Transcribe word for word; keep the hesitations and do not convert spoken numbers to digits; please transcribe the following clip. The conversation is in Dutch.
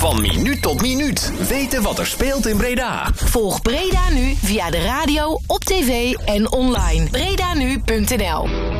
Van minuut tot minuut weten wat er speelt in Breda. Volg Breda Nu via de radio, op tv en online. Bredanu punt n l